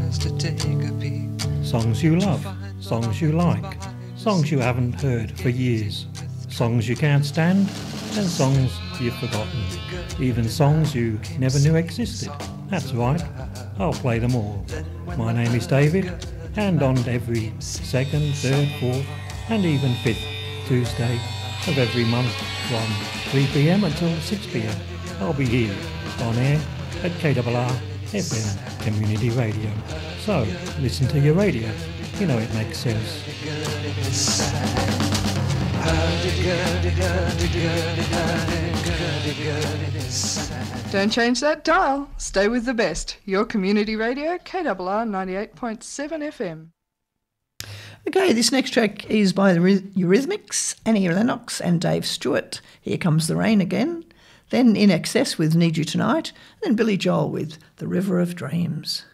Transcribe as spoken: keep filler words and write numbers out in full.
just to take a peek. Songs you love, songs you like, songs you haven't heard for years, songs you can't stand, and songs you've forgotten. Even songs you never knew existed. That's right, I'll play them all. My name is David, and on every second, third, fourth, and even fifth Tuesday of every month from three p m until six p m, I'll be here on air at K R R F M Community Radio. So, listen to your radio. You know it makes sense. Don't change that dial. Stay with the best. Your community radio, K R R ninety-eight point seven F M. Okay, this next track is by the Eurythmics, Annie Lennox and Dave Stewart. Here Comes the Rain Again. Then In Excess with Need You Tonight. And then Billy Joel with The River of Dreams.